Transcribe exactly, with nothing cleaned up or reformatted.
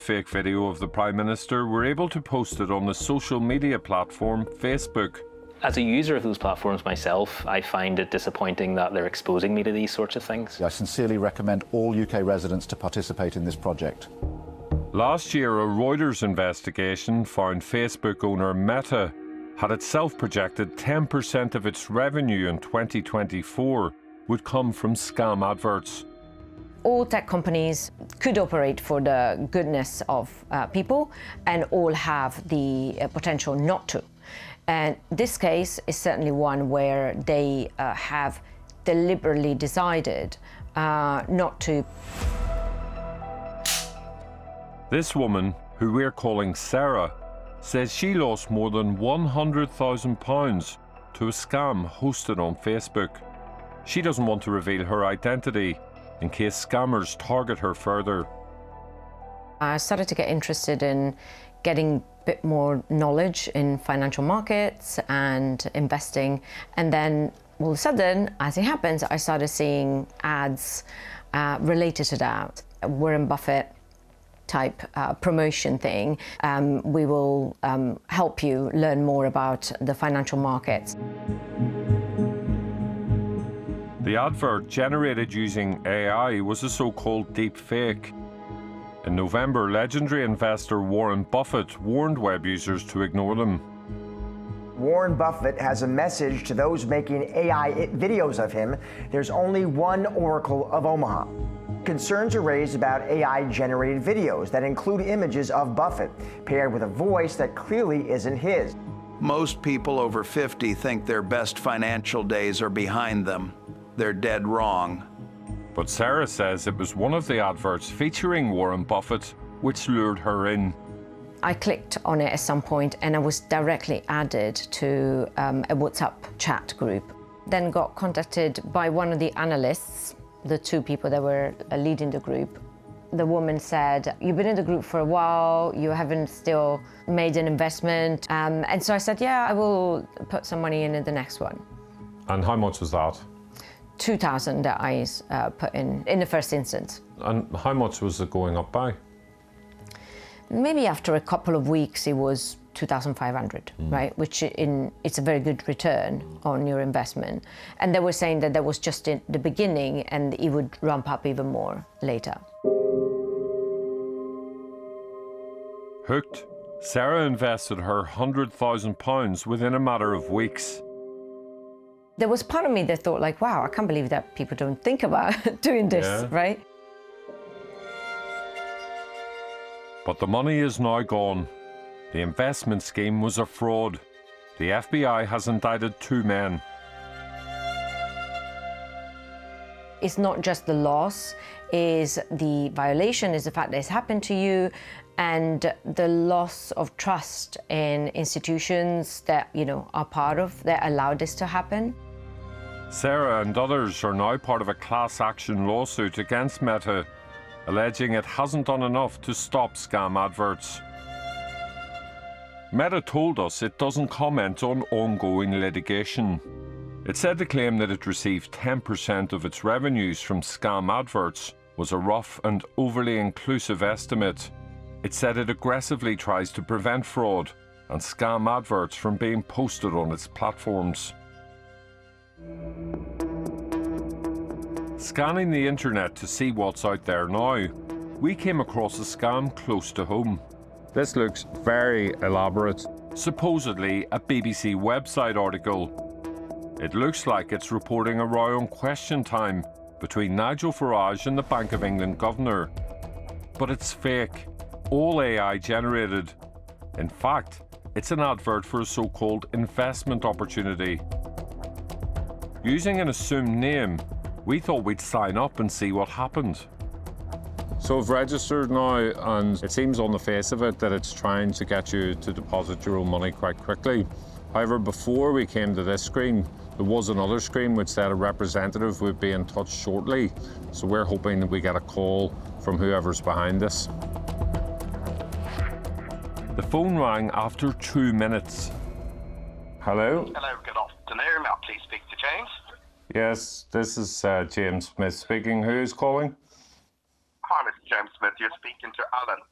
Fake video of the Prime Minister were able to post it on the social media platform Facebook. As a user of those platforms myself, I find it disappointing that they're exposing me to these sorts of things. I sincerely recommend all U K residents to participate in this project. Last year, a Reuters investigation found Facebook owner Meta had itself projected ten percent of its revenue in twenty twenty-four would come from scam adverts. All tech companies could operate for the goodness of uh, people and all have the uh, potential not to. And this case is certainly one where they uh, have deliberately decided uh, not to. This woman, who we're calling Sarah, says she lost more than one hundred thousand pounds to a scam hosted on Facebook. She doesn't want to reveal her identity in case scammers target her further. I started to get interested in getting a bit more knowledge in financial markets and investing, and then all of a sudden, as it happens, I started seeing ads uh, related to that. Warren Buffett type uh, promotion thing. Um, we will um, help you learn more about the financial markets. The advert, generated using A I, was a so-called deep fake. In November, legendary investor Warren Buffett warned web users to ignore them. Warren Buffett has a message to those making A I videos of him. There's only one Oracle of Omaha. Concerns are raised about A I-generated videos that include images of Buffett, paired with a voice that clearly isn't his. Most people over fifty think their best financial days are behind them. They're dead wrong. But Sarah says it was one of the adverts featuring Warren Buffett which lured her in. I clicked on it at some point and I was directly added to um, a WhatsApp chat group. Then got contacted by one of the analysts, the two people that were leading the group. The woman said, "You've been in the group for a while, you haven't still made an investment." Um, and so I said, "Yeah, I will put some money in in the next one." And how much was that? two thousand that I uh, put in, in the first instance. And how much was it going up by? Maybe after a couple of weeks it was two thousand five hundred, mm. right? Which in, it's a very good return on your investment. And they were saying that that was just in the beginning and it would ramp up even more later. Hooked, Sarah invested her one hundred thousand pounds within a matter of weeks. There was part of me that thought like, wow, I can't believe that people don't think about doing this, yeah. right? But the money is now gone. The investment scheme was a fraud. The F B I has indicted two men. It's not just the loss, is the violation, is the fact that it's happened to you, and the loss of trust in institutions that, you know, are part of, that allowed this to happen. Sarah and others are now part of a class action lawsuit against Meta, alleging it hasn't done enough to stop scam adverts. Meta told us it doesn't comment on ongoing litigation. It said the claim that it received ten percent of its revenues from scam adverts was a rough and overly inclusive estimate. It said it aggressively tries to prevent fraud and scam adverts from being posted on its platforms. Scanning the internet to see what's out there now, we came across a scam close to home. This looks very elaborate. Supposedly a B B C website article. It looks like it's reporting a row on Question Time between Nigel Farage and the Bank of England governor. But it's fake, all A I generated. In fact, it's an advert for a so-called investment opportunity. Using an assumed name, we thought we'd sign up and see what happened. So I've registered now, and it seems on the face of it that it's trying to get you to deposit your own money quite quickly. However, before we came to this screen, there was another screen which said a representative would be in touch shortly. So we're hoping that we get a call from whoever's behind this. The phone rang after two minutes. Hello? Hello, good afternoon. May I please speak to James? Yes, this is uh, James Smith speaking. Who is calling? Hi, Mister James Smith. You're speaking to Alan